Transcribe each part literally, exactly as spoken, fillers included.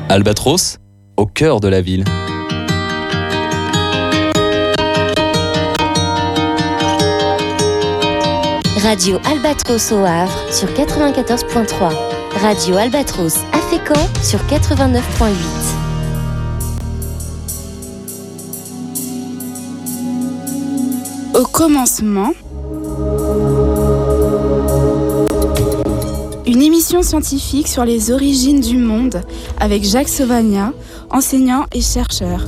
Albatros, au cœur de la ville. Radio Albatros au Havre sur quatre-vingt-quatorze point trois. Radio Albatros à Fécamp sur quatre-vingt-neuf point huit. Au commencement, une émission scientifique sur les origines du monde avec Jacques Sauvagnat, enseignant et chercheur.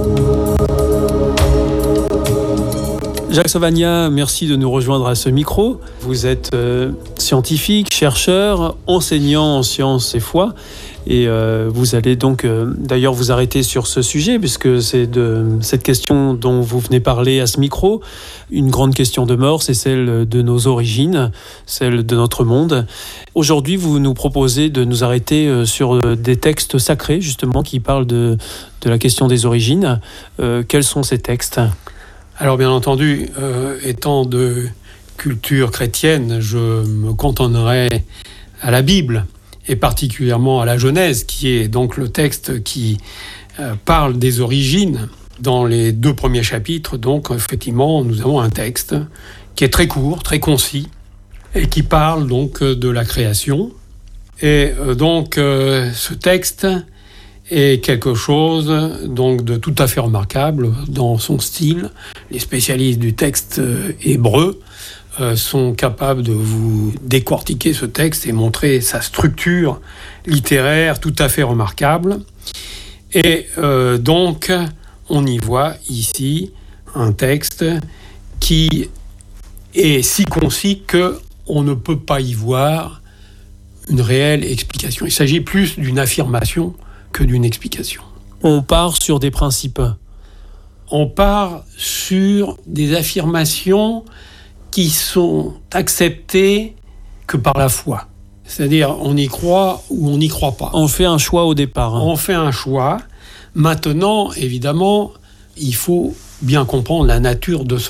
Jacques Sauvagnat, merci de nous rejoindre à ce micro. Vous êtes euh, scientifique, chercheur, enseignant en sciences et foi. Et euh, vous allez donc euh, d'ailleurs vous arrêter sur ce sujet, puisque c'est de cette question dont vous venez parler à ce micro. Une grande question de mort, c'est celle de nos origines, celle de notre monde. Aujourd'hui, vous nous proposez de nous arrêter sur des textes sacrés, justement, qui parlent de, de la question des origines. Euh, quels sont ces textes ? Alors bien entendu, euh, étant de culture chrétienne, je me cantonnerai à la Bible, et particulièrement à la Genèse, qui est donc le texte qui euh, parle des origines. Dans les deux premiers chapitres, donc effectivement, nous avons un texte qui est très court, très concis, et qui parle donc de la création. Et euh, donc euh, ce texte est quelque chose donc de tout à fait remarquable dans son style. Les spécialistes du texte euh, hébreu euh, sont capables de vous décortiquer ce texte et montrer sa structure littéraire tout à fait remarquable. Et euh, donc, on y voit ici un texte qui est si concis qu'on ne peut pas y voir une réelle explication. Il s'agit plus d'une affirmation que d'une explication. On part sur des principes. On part sur des affirmations qui sont acceptées que par la foi. C'est-à-dire, on y croit ou on n'y croit pas. On fait un choix au départ. Hein. On fait un choix. Maintenant, évidemment, il faut bien comprendre la nature de ce